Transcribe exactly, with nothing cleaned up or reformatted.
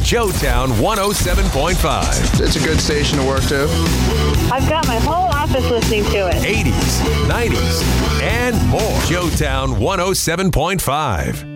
Joetown one oh seven point five. It's a good station to work to. I've got my whole office listening to it. eighties, nineties, and more. Joetown one oh seven point five.